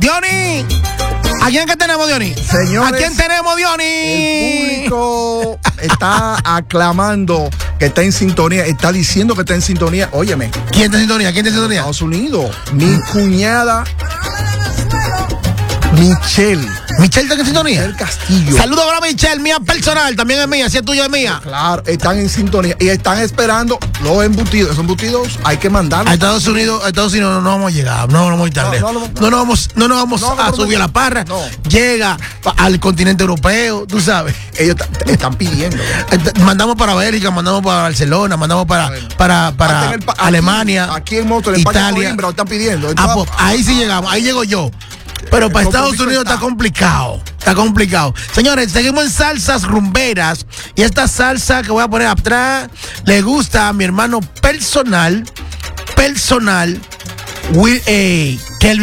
Diony, ¿a quién que tenemos, Diony? Señores, ¿a quién tenemos, Diony? El público está aclamando que está en sintonía, está diciendo que está en sintonía. Óyeme. ¿Quién está en sintonía? ¿Quién está en sintonía? Estados Unidos. Mi cuñada Michelle está en sintonía. Michelle Castillo. Saludos para Michelle, mía personal, también es mía, si es tuya es mía. Claro, están en sintonía y están esperando los embutidos. Esos embutidos hay que mandarlos. A Estados Unidos no vamos a llegar, no vamos a ir tan lejos. No nos vamos a subir a la parra. No. Llega al continente europeo, tú sabes. Ellos están pidiendo. Mandamos para Bélgica, mandamos para Barcelona, mandamos para Alemania, aquí en Motor, en Italia. Coimbra, están pidiendo. Pues, ahí sí llegamos, ahí llego yo. Pero para Estados Unidos está complicado. Está complicado. Señores, seguimos en salsas rumberas. Y esta salsa que voy a poner atrás le gusta a mi hermano personal, Kelvin